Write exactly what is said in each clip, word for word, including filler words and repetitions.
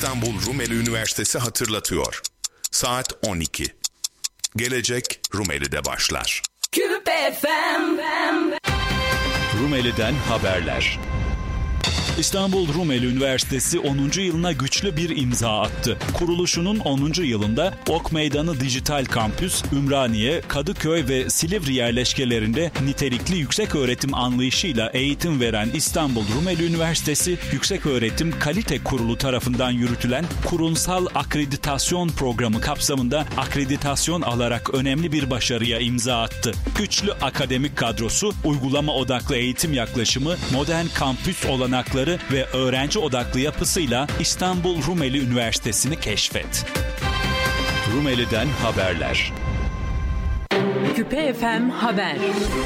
İstanbul Rumeli Üniversitesi hatırlatıyor. Saat on iki. Gelecek Rumeli'de başlar. Küpe F M. Rumeli'den haberler. İstanbul Rumeli Üniversitesi onuncu yılına güçlü bir imza attı. Kuruluşunun onuncu yılında Ok Meydanı Dijital Kampüs, Ümraniye, Kadıköy ve Silivri yerleşkelerinde nitelikli yükseköğretim anlayışıyla eğitim veren İstanbul Rumeli Üniversitesi, Yükseköğretim Kalite Kurulu tarafından yürütülen kurumsal akreditasyon programı kapsamında akreditasyon alarak önemli bir başarıya imza attı. Güçlü akademik kadrosu, uygulama odaklı eğitim yaklaşımı, modern kampüs olanakları ve öğrenci odaklı yapısıyla İstanbul Rumeli Üniversitesi'ni keşfet. Rumeli'den haberler. Küpe F M Haber.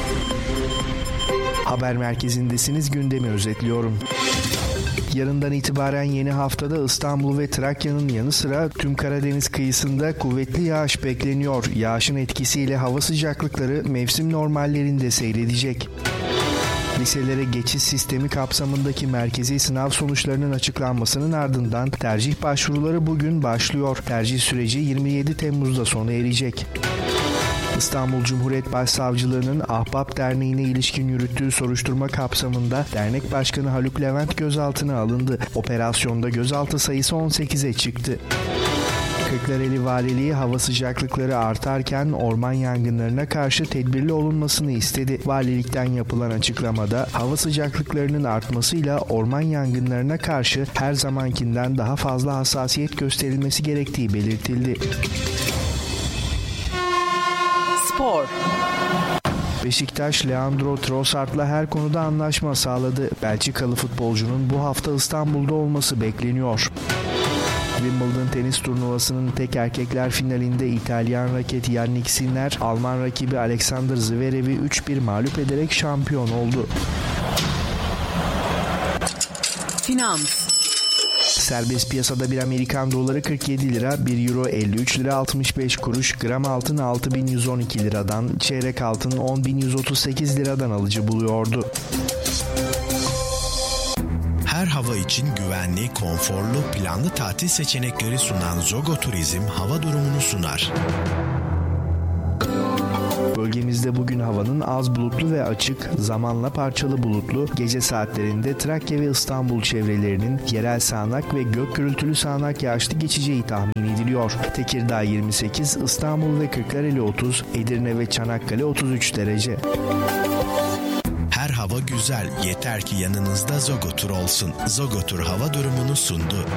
Haber merkezindesiniz, gündemi özetliyorum. Yarından itibaren yeni haftada İstanbul ve Trakya'nın yanı sıra tüm Karadeniz kıyısında kuvvetli yağış bekleniyor. Yağışın etkisiyle hava sıcaklıkları mevsim normallerinde seyredecek. Liselere geçiş sistemi kapsamındaki merkezi sınav sonuçlarının açıklanmasının ardından tercih başvuruları bugün başlıyor. Tercih süreci yirmi yedi Temmuz'da sona erecek. İstanbul Cumhuriyet Başsavcılığı'nın Ahbap Derneği'ne ilişkin yürüttüğü soruşturma kapsamında dernek başkanı Haluk Levent gözaltına alındı. Operasyonda gözaltı sayısı on sekize çıktı. Kırklareli Valiliği hava sıcaklıkları artarken orman yangınlarına karşı tedbirli olunmasını istedi. Valilikten yapılan açıklamada hava sıcaklıklarının artmasıyla orman yangınlarına karşı her zamankinden daha fazla hassasiyet gösterilmesi gerektiği belirtildi. Spor. Beşiktaş, Leandro Trossard'la her konuda anlaşma sağladı. Belçikalı futbolcunun bu hafta İstanbul'da olması bekleniyor. Wimbledon tenis turnuvasının tek erkekler finalinde İtalyan raket Yannick Sinner, Alman rakibi Alexander Zverev'i üç bir mağlup ederek şampiyon oldu. Finans. Serbest piyasada bir Amerikan doları kırk yedi lira, bir euro elli üç lira altmış beş kuruş, gram altın altı bin yüz on iki liradan, çeyrek altın on bin yüz otuz sekiz liradan alıcı buluyordu. Her hava için güvenli, konforlu, planlı tatil seçenekleri sunan Zogo Turizm hava durumunu sunar. Bölgemizde bugün havanın az bulutlu ve açık, zamanla parçalı bulutlu, gece saatlerinde Trakya ve İstanbul çevrelerinin yerel sağanak ve gök gürültülü sağanak yağışlı geçeceği tahmin ediliyor. Tekirdağ yirmi sekiz, İstanbul ve Kırklareli otuz, Edirne ve Çanakkale otuz üç derece. Her hava güzel, yeter ki yanınızda Zogo Tur olsun. Zogo Tur hava durumunu sundu.